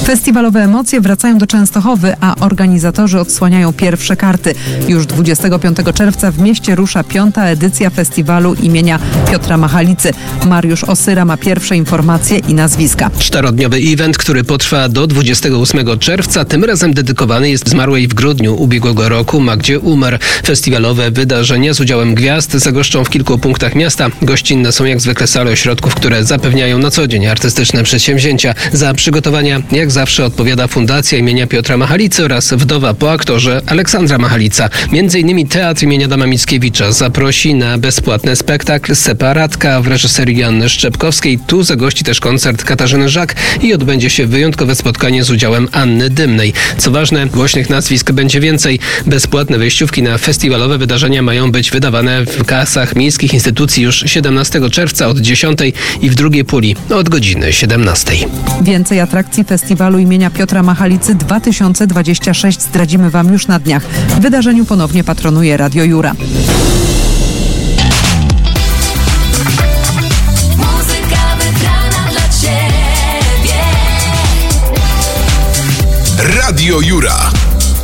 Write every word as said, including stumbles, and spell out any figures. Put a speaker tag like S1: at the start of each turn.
S1: Festiwalowe emocje wracają do Częstochowy, a organizatorzy odsłaniają pierwsze karty. Już dwudziestego piątego czerwca w mieście rusza piąta edycja festiwalu imienia Piotra Machalicy. Mariusz Osyra ma pierwsze informacje i nazwiska.
S2: Czterodniowy event, który potrwa do dwudziestego ósmego czerwca, tym razem dedykowany jest zmarłej w grudniu ubiegłego roku Magdzie Umer. Festiwalowe wydarzenia z udziałem gwiazd zagoszczą w kilku punktach miasta. Gościnne są jak zwykle sale ośrodków, które zapewniają na co dzień artystyczne przedsięwzięcia. Za przygotowania jak zawsze odpowiada Fundacja imienia Piotra Machalicy oraz wdowa po aktorze Aleksandra Machalica. Między innymi Teatr imienia Adama Mickiewicza zaprosi na bezpłatny spektakl Separatka w reżyserii Joanny Szczepkowskiej. Tu zagości też koncert Katarzyny Żak i odbędzie się wyjątkowe spotkanie z udziałem Anny Dymnej. Co ważne, głośnych nazwisk będzie więcej. Bezpłatne wejściówki na festiwalowe wydarzenia mają być wydawane w kasach miejskich instytucji już siedemnastego czerwca od dziesiątej i w drugiej puli od godziny siedemnastej.
S1: Więcej atrakcji festiwalu imienia Piotra Machalicy dwa tysiące dwudziesty szósty zdradzimy Wam już na dniach. W wydarzeniu ponownie patronuje Radio Jura.
S3: Radio Jura.